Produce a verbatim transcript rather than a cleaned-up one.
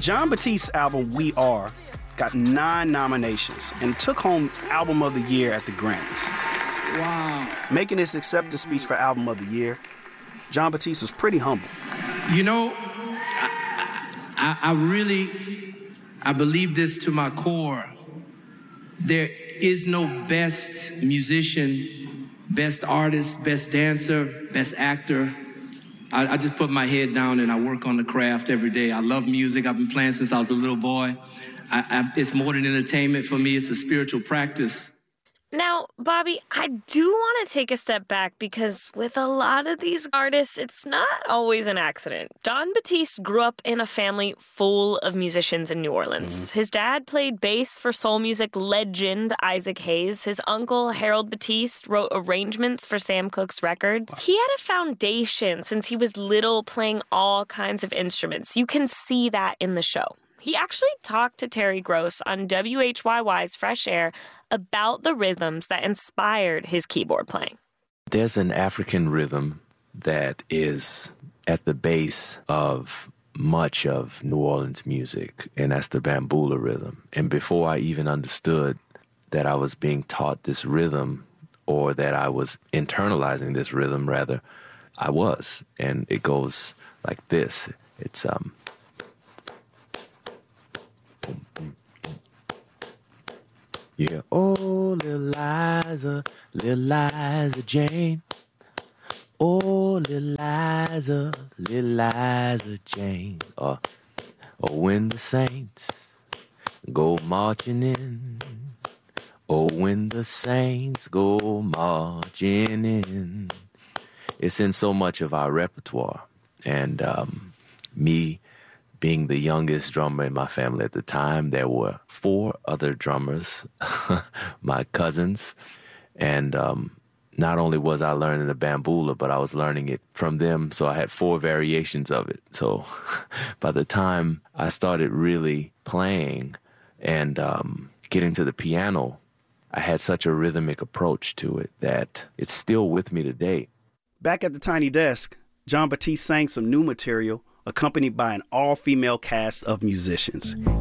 Jon Batiste's album, We Are, got nine nominations and took home Album of the Year at the Grammys. Wow. Making his acceptance speech for Album of the Year, Jon Batiste was pretty humble. You know, I, I, I really, I believe this to my core. There is no best musician, best artist, best dancer, best actor. I, I just put my head down and I work on the craft every day. I love music. I've been playing since I was a little boy. I, I, it's more than entertainment for me. It's a spiritual practice. Now, Bobby, I do want to take a step back because with a lot of these artists, it's not always an accident. Jon Batiste grew up in a family full of musicians in New Orleans. Mm-hmm. His dad played bass for soul music legend Isaac Hayes. His uncle, Harold Batiste, wrote arrangements for Sam Cooke's records. Wow. He had a foundation since he was little playing all kinds of instruments. You can see that in the show. He actually talked to Terry Gross on W H Y Y's Fresh Air about the rhythms that inspired his keyboard playing. There's an African rhythm that is at the base of much of New Orleans music, and that's the Bamboula rhythm. And before I even understood that I was being taught this rhythm, or that I was internalizing this rhythm, rather, I was. And it goes like this. It's, um... yeah, oh, little Liza, little Liza Jane. Oh, little Liza, little Liza Jane. Oh, oh, when the saints go marching in. Oh, when the saints go marching in. It's in so much of our repertoire. And um, me being the youngest drummer in my family at the time, there were four other drummers, my cousins. And um, not only was I learning the Bamboula, but I was learning it from them. So I had four variations of it. So by the time I started really playing and um, getting to the piano, I had such a rhythmic approach to it that it's still with me today. Back at the Tiny Desk, Jon Batiste sang some new material accompanied by an all-female cast of musicians.